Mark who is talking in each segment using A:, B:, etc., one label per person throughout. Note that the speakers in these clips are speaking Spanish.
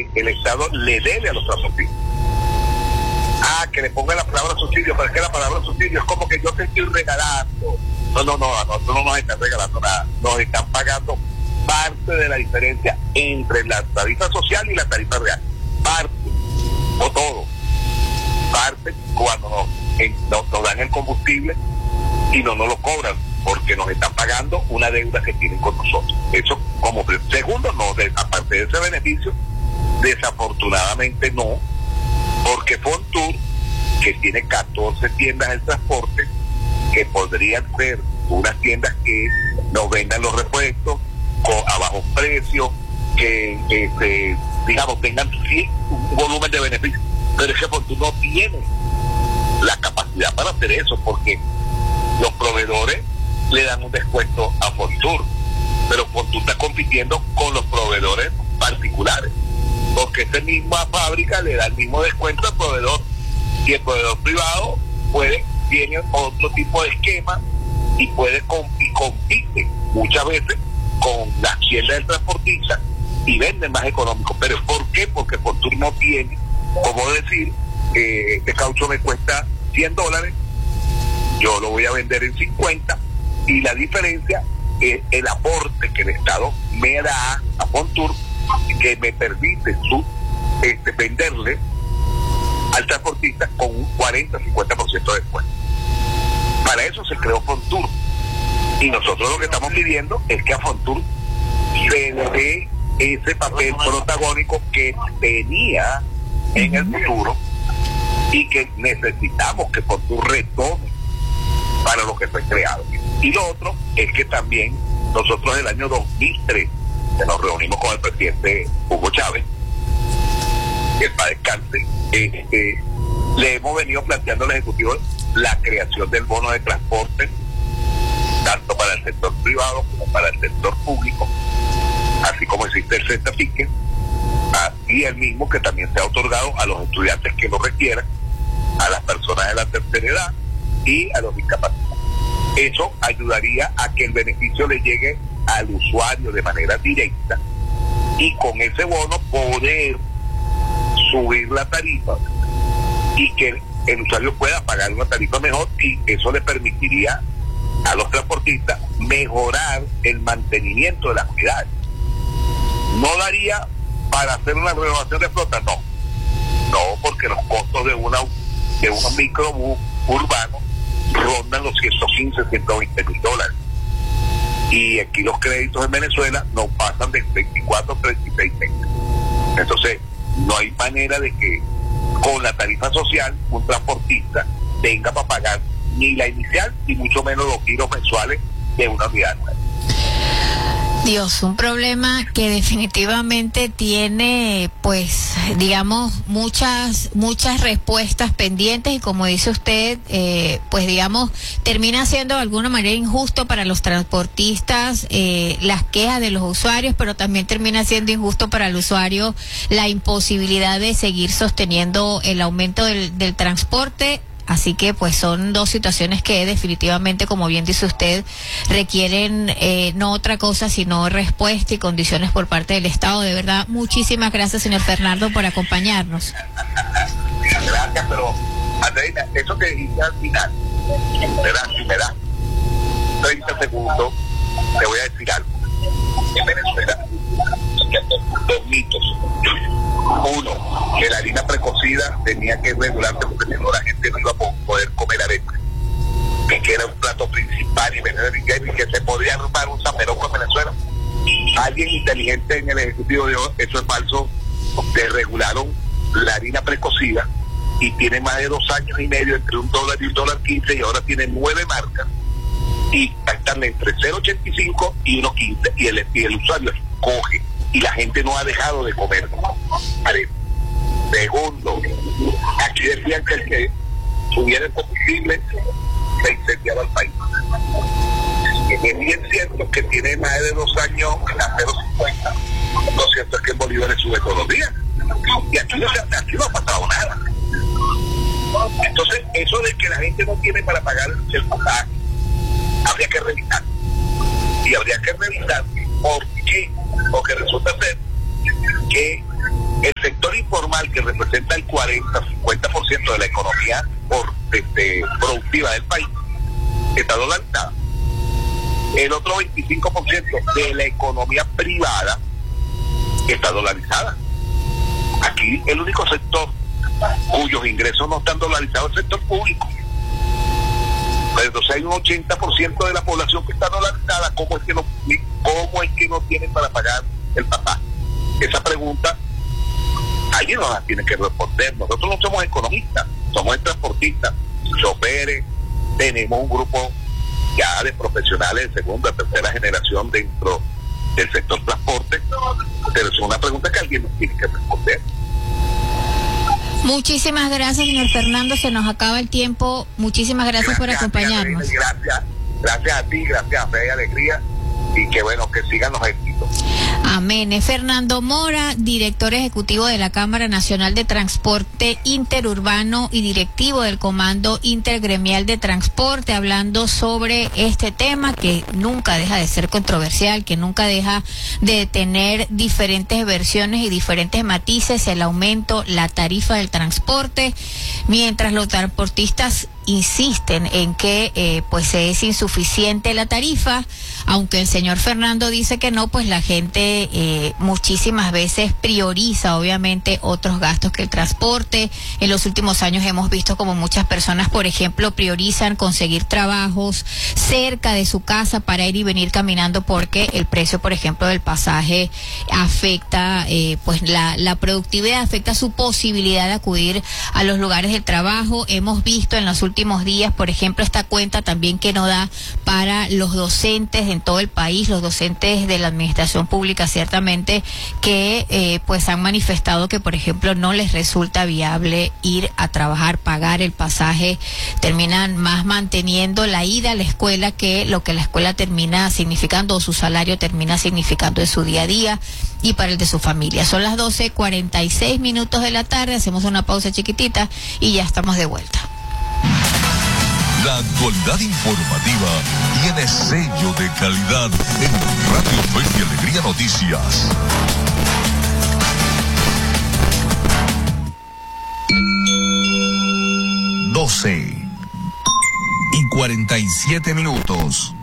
A: el Estado le debe a los transportistas. Que le ponga la palabra subsidio, pero es que la palabra subsidio es como que yo te estoy regalando. No, a nosotros no nos están regalando nada, nos están pagando parte de la diferencia entre la tarifa social y la tarifa real. Parte, o todo. Parte cuando nos dan el combustible y no nos lo cobran, porque nos están pagando una deuda que tienen con nosotros. Eso como segundo, no, aparte de ese beneficio, desafortunadamente no, porque Fontur, que tiene 14 tiendas del transporte, que podrían ser unas tiendas que nos vendan los repuestos a bajos precios, que digamos tengan sí, un volumen de beneficio, pero es que Fontur no tiene la capacidad para hacer eso, porque los proveedores le dan un descuento a Fontur, pero Fontur está compitiendo con los proveedores particulares, porque esa misma fábrica le da el mismo descuento al proveedor, y el proveedor privado tiene otro tipo de esquema y compite muchas veces con las tiendas del transportista y venden más económico. ¿Pero por qué? Porque Fontur no tiene, como decir, este caucho me cuesta $100, yo lo voy a vender en 50, y la diferencia es el aporte que el Estado me da a Fontur, que me permite venderle al transportista con un 40-50% de descuento. Para eso se creó Fontur, y nosotros lo que estamos pidiendo es que a Fontur se le dé ese papel protagónico que tenía en el futuro, y que necesitamos que Fontur retome para lo que fue creado. Y lo otro es que también nosotros el año 2003 nos reunimos con el presidente Hugo Chávez, que para descanse, le hemos venido planteando al Ejecutivo la creación del bono de transporte, tanto para el sector privado como para el sector público, así como existe el Centapique, y el mismo que también se ha otorgado a los estudiantes que lo requieran, a las personas de la tercera edad y a los discapacitados. Eso ayudaría a que el beneficio le llegue al usuario de manera directa, y con ese bono poder subir la tarifa y que el usuario pueda pagar una tarifa mejor, y eso le permitiría a los transportistas mejorar el mantenimiento de las unidades. No daría para hacer una renovación de flota, no, porque los costos de un microbús urbano rondan los $115-120 mil, y aquí los créditos en Venezuela no pasan de 24 o 36 meses. Entonces no hay manera de que con la tarifa social un transportista tenga para pagar ni la inicial y mucho menos los giros mensuales de una unidad nueva.
B: Dios, un problema que definitivamente tiene, pues, digamos, muchas respuestas pendientes, y como dice usted, pues, digamos, termina siendo de alguna manera injusto para los transportistas las quejas de los usuarios, pero también termina siendo injusto para el usuario la imposibilidad de seguir sosteniendo el aumento del transporte. Así que pues son dos situaciones que definitivamente, como bien dice usted, requieren no otra cosa sino respuesta y condiciones por parte del Estado. De verdad, muchísimas gracias, señor Fernando, por acompañarnos.
A: Gracias, pero Andreina, eso que dijiste al final, si me da 30 segundos, te voy a decir algo. En Venezuela, dos mitos. Uno, que la harina precocida tenía que regularse porque si no la gente no iba a poder comer arepa, que era un plato principal y que se podía armar un zaperoco en Venezuela. Alguien inteligente en el Ejecutivo dijo, eso es falso, desregularon la harina precocida y tiene más de 2 años y medio, entre $1 y $1.15, y ahora tiene 9 marcas y están entre 0.85 y 1.15, y el usuario escoge, y la gente no ha dejado de comer arepa. Segundo, aquí decían que el que subiera el combustible se incendiaba el país. Es bien cierto que tiene más de 2 años a 0.50. Lo cierto es que en Bolívar sube todos los días. Y aquí no ha pasado nada. Entonces, eso de que la gente no tiene para pagar el pasaje, habría que revisar. Y habría que revisar por qué, porque resulta ser que el informal, que representa el 40-50% de la economía productiva del país, está dolarizada. El otro 25% de la economía privada está dolarizada. Aquí el único sector cuyos ingresos no están dolarizados es el sector público. Pero entonces hay un 80% de la población que está dolarizada. ¿Cómo es que no tienen para pagar el pasaje? Esa pregunta alguien nos la tiene que responder. Nosotros no somos economistas, somos transportistas, choferes, tenemos un grupo ya de profesionales de segunda, tercera generación dentro del sector transporte, pero es una pregunta que alguien nos tiene que responder.
B: Muchísimas gracias, señor Fernando, se nos acaba el tiempo. Muchísimas gracias por acompañarnos.
A: Gracias a ti, gracias a Fe y Alegría, y que bueno, que sigan los éxitos.
B: Amén. Es Fernando Mora, director ejecutivo de la Cámara Nacional de Transporte Interurbano y directivo del Comando Intergremial de Transporte, hablando sobre este tema que nunca deja de ser controversial, que nunca deja de tener diferentes versiones y diferentes matices, el aumento, la tarifa del transporte, mientras los transportistas insisten en que pues es insuficiente la tarifa, aunque el señor Fernando dice que no, pues la gente muchísimas veces prioriza obviamente otros gastos que el transporte. En los últimos años hemos visto como muchas personas, por ejemplo, priorizan conseguir trabajos cerca de su casa para ir y venir caminando, porque el precio, por ejemplo, del pasaje afecta pues la productividad, afecta su posibilidad de acudir a los lugares del trabajo. Hemos visto en los últimos días, por ejemplo, esta cuenta también que no da para los docentes en todo el país, los docentes de la administración pública, ciertamente, que pues han manifestado que, por ejemplo, no les resulta viable ir a trabajar, pagar el pasaje, terminan más manteniendo la ida a la escuela que lo que la escuela termina significando, o su salario termina significando en su día a día y para el de su familia. Son las 12:46 de la tarde, hacemos una pausa chiquitita y ya estamos de vuelta.
C: La actualidad informativa tiene sello de calidad en Radio Fe y Alegría Noticias. Doce y 47 minutos.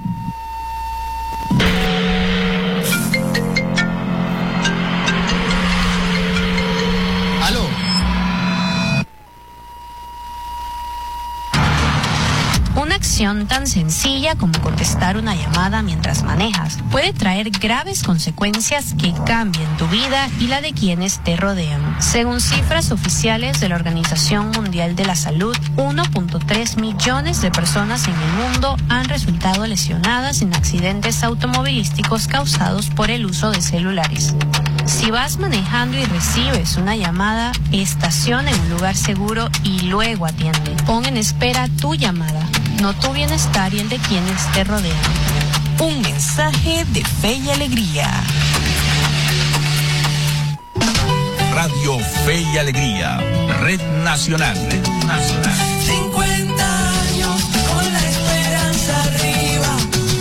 D: Una acción tan sencilla como contestar una llamada mientras manejas puede traer graves consecuencias que cambien tu vida y la de quienes te rodean. Según cifras oficiales de la Organización Mundial de la Salud, 1.3 millones de personas en el mundo han resultado lesionadas en accidentes automovilísticos causados por el uso de celulares. Si vas manejando y recibes una llamada, estaciona en un lugar seguro y luego atiende. Pon en espera tu llamada, no tu bienestar y el de quienes te rodean. Un mensaje de Fe y Alegría.
C: Radio Fe y Alegría, Red Nacional.
E: 50 años con la esperanza arriba.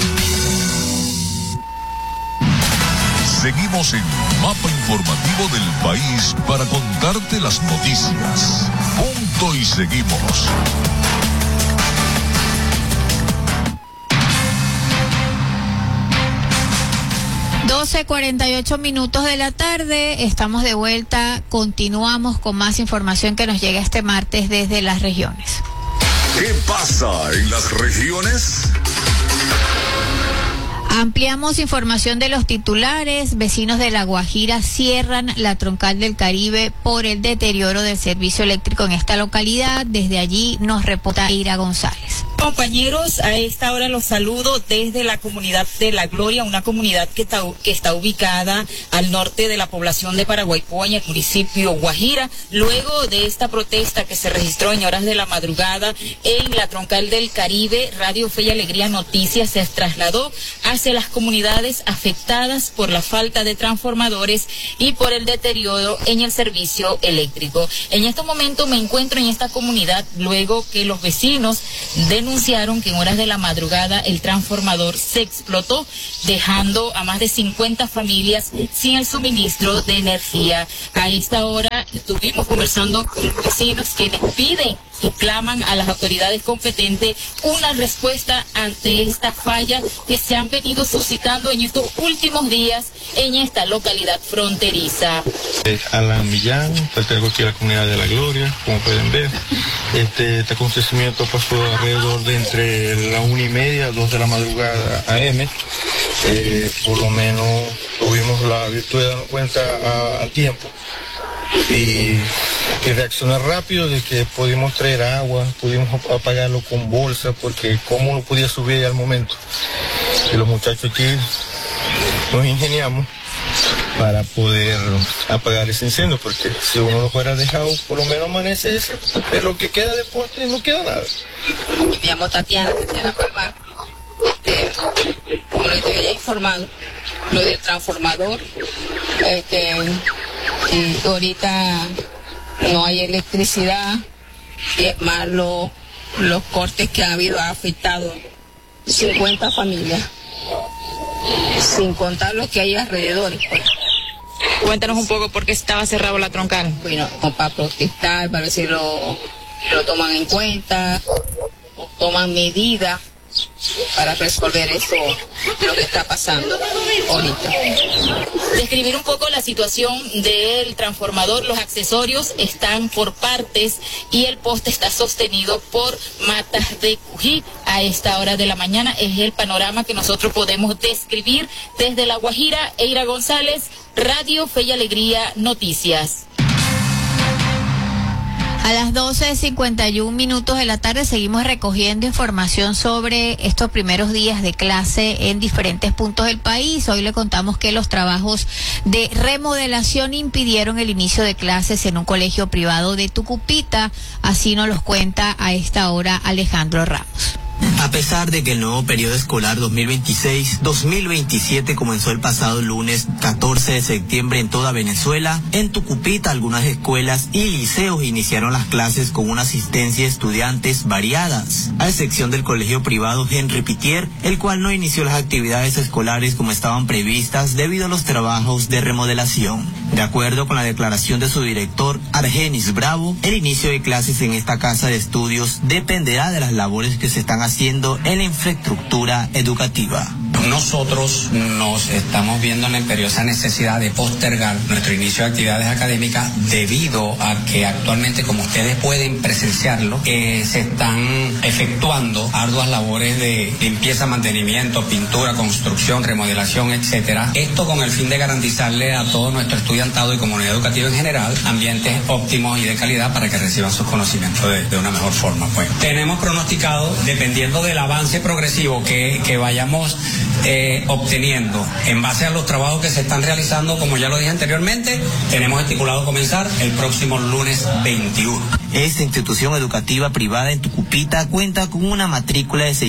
C: Seguimos en Mapa Informativo del País para contarte las noticias. Punto y seguimos.
B: Doce 48 de la tarde, estamos de vuelta, continuamos con más información que nos llega este martes desde las regiones.
C: ¿Qué pasa en las regiones?
B: Ampliamos información de los titulares. Vecinos de La Guajira cierran la troncal del Caribe por el deterioro del servicio eléctrico en esta localidad. Desde allí nos reporta Ira González.
F: Compañeros, a esta hora los saludo desde la comunidad de La Gloria, una comunidad que está ubicada al norte de la población de Paraguaypoa, en el municipio Guajira, luego de esta protesta que se registró en horas de la madrugada en la troncal del Caribe. Radio Fe y Alegría Noticias se trasladó hacia las comunidades afectadas por la falta de transformadores y por el deterioro en el servicio eléctrico. En este momento me encuentro en esta comunidad luego que los vecinos de denunciaron que en horas de la madrugada el transformador se explotó, dejando a más de 50 familias sin el suministro de energía. A esta hora estuvimos conversando con los vecinos quienes piden y claman a las autoridades competentes una respuesta ante esta falla que se han venido suscitando en estos últimos días en esta localidad fronteriza.
G: Alan Millán, pertenezco aquí a la comunidad de La Gloria, como pueden ver. Este acontecimiento pasó alrededor de entre las 1:30 a 2 de la madrugada AM. Por lo menos tuvimos la virtud de darnos cuenta a tiempo y reaccionar rápido de que pudimos traer agua, pudimos apagarlo con bolsa, porque cómo lo podía subir al momento. Y los muchachos aquí nos ingeniamos para poder apagar ese incendio, porque si uno lo fuera dejado, por lo menos amanece ese, pero lo que queda después no queda nada.
H: Me llamo Tatiana Palmar. Como les había informado, lo del transformador, y ahorita no hay electricidad, y es más los cortes que ha habido ha afectado 50 familias, sin contar los que hay alrededor. Pues.
I: Cuéntanos un poco por qué estaba cerrado la troncal.
H: Bueno, para protestar, para ver si lo toman en cuenta, o toman medidas para resolver eso, lo que está pasando ahorita.
F: Describir un poco la situación del transformador. Los accesorios están por partes y el poste está sostenido por matas de cují. A esta hora de la mañana es el panorama que nosotros podemos describir desde La Guajira. Eira González, Radio Fe y Alegría Noticias.
B: A las 12:51 de la tarde seguimos recogiendo información sobre estos primeros días de clase en diferentes puntos del país. Hoy le contamos que los trabajos de remodelación impidieron el inicio de clases en un colegio privado de Tucupita. Así nos los cuenta a esta hora Alejandro Ramos.
J: A pesar de que el nuevo periodo escolar 2026-2027 comenzó el pasado lunes 14 de septiembre en toda Venezuela, en Tucupita algunas escuelas y liceos iniciaron las clases con una asistencia de estudiantes variadas, a excepción del colegio privado Henry Pittier, el cual no inició las actividades escolares como estaban previstas debido a los trabajos de remodelación. De acuerdo con la declaración de su director, Argenis Bravo, el inicio de clases en esta casa de estudios dependerá de las labores que se están haciendo en la infraestructura educativa.
K: Nosotros nos estamos viendo en la imperiosa necesidad de postergar nuestro inicio de actividades académicas debido a que actualmente, como ustedes pueden presenciarlo, se están efectuando arduas labores de limpieza, mantenimiento, pintura, construcción, remodelación, etcétera. Esto con el fin de garantizarle a todo nuestro estudiantado y comunidad educativa en general ambientes óptimos y de calidad para que reciban sus conocimientos de una mejor forma. Pues tenemos pronosticado, dependiendo del avance progresivo que vayamos obteniendo en base a los trabajos que se están realizando, como ya lo dije anteriormente, tenemos estipulado comenzar el próximo lunes 21.
J: Esta institución educativa privada en Tucupita cuenta con una matrícula de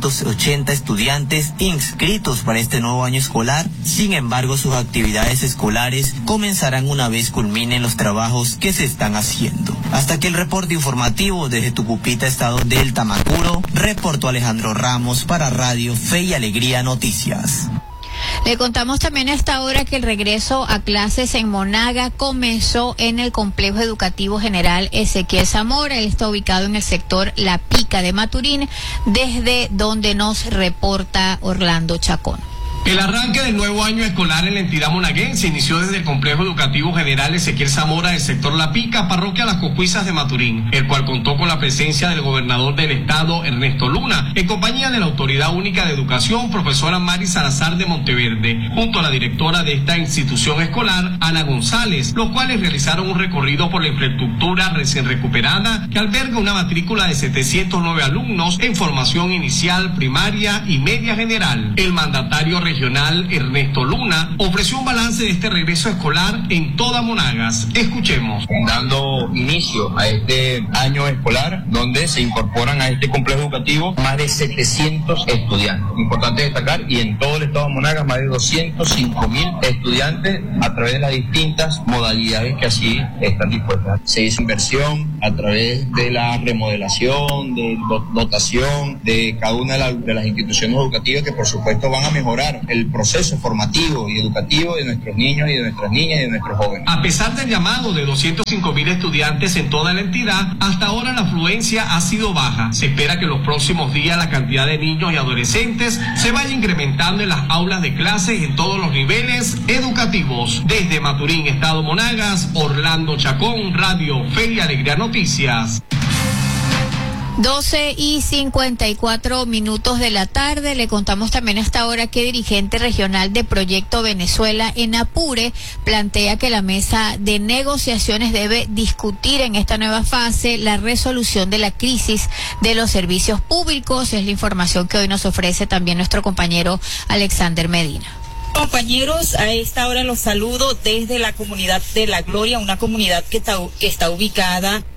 J: 680 estudiantes inscritos para este nuevo año escolar. Sin embargo, sus actividades escolares comenzarán una vez culminen los trabajos que se están haciendo. Hasta aquí el reporte informativo desde Tucupita, estado del Tamacuro. Reportó Alejandro Ramos para Radio Fe y Alegría Noticias.
B: Le contamos también a esta hora que el regreso a clases en Monaga comenzó en el Complejo Educativo General Ezequiel Zamora. Él está ubicado en el sector La Pica de Maturín, desde donde nos reporta Orlando Chacón.
L: El arranque del nuevo año escolar en la entidad monaguense inició desde el Complejo Educativo General Ezequiel Zamora del sector La Pica, parroquia Las Cocuizas de Maturín, el cual contó con la presencia del gobernador del estado, Ernesto Luna, en compañía de la Autoridad Única de Educación, profesora Mari Salazar de Monteverde, junto a la directora de esta institución escolar, Ana González, los cuales realizaron un recorrido por la infraestructura recién recuperada, que alberga una matrícula de 709 alumnos en formación inicial, primaria y media general. El mandatario regional regional Ernesto Luna ofreció un balance de este regreso escolar en toda Monagas. Escuchemos.
M: Dando inicio a este año escolar, donde se incorporan a este complejo educativo más de 700 estudiantes. Importante destacar, y en todo el estado de Monagas, más de 205,000 estudiantes a través de las distintas modalidades que así están dispuestas. Se hizo inversión a través de la remodelación, de dotación de cada una de las instituciones educativas que por supuesto van a mejorar el proceso formativo y educativo de nuestros niños y de nuestras niñas y de nuestros jóvenes.
L: A pesar del llamado de 205,000 estudiantes en toda la entidad, hasta ahora la afluencia ha sido baja. Se espera que en los próximos días la cantidad de niños y adolescentes se vaya incrementando en las aulas de clases en todos los niveles educativos. Desde Maturín, Estado Monagas, Orlando Chacón, Radio Fe y Alegría Noticias.
B: 12:54 de la tarde. Le contamos también hasta ahora que dirigente regional de Proyecto Venezuela en Apure plantea que la mesa de negociaciones debe discutir en esta nueva fase la resolución de la crisis de los servicios públicos. Es la información que hoy nos ofrece también nuestro compañero Alexander Medina.
F: Compañeros, a esta hora los saludo desde la comunidad de La Gloria, una comunidad que está ubicada